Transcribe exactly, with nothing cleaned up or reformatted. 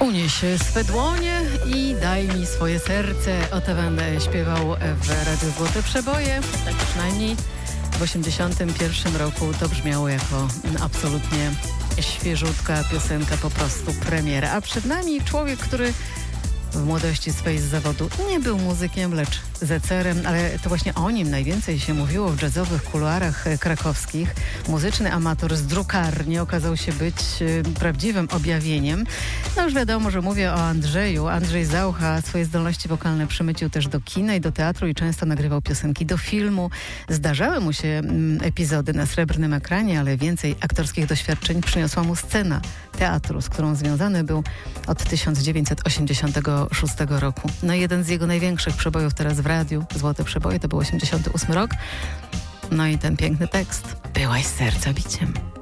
Unieś swe dłonie i daj mi swoje serce. O to będę śpiewał w Radiu Złote Przeboje. Tak przynajmniej w osiemdziesiątym pierwszym roku to brzmiało jako absolutnie świeżutka piosenka, po prostu premiera. A przed nami człowiek, który w młodości swej z zawodu nie był muzykiem, lecz zecerem, ale to właśnie o nim najwięcej się mówiło w jazzowych kuluarach krakowskich. Muzyczny amator z drukarni okazał się być y, prawdziwym objawieniem. No już wiadomo, że mówię o Andrzeju. Andrzej Zaucha swoje zdolności wokalne przemycił też do kina i do teatru i często nagrywał piosenki do filmu. Zdarzały mu się mm, epizody na srebrnym ekranie, ale więcej aktorskich doświadczeń przyniosła mu scena teatru, z którą związany był od tysiąc dziewięćset osiemdziesiątego szóstego roku. No jeden z jego największych przebojów teraz w radiu, Złote Przeboje, to był osiemdziesiąty ósmy rok. No i ten piękny tekst. Byłaś serca biciem.